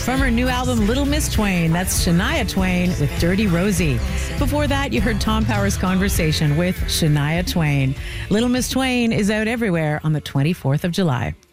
from her new album, Little Miss Twain. That's Shania Twain with Dirty Rosie. Before that, you heard Tom Power's Conversation with Shania Twain. Little Miss Twain is out everywhere on the 24th of July.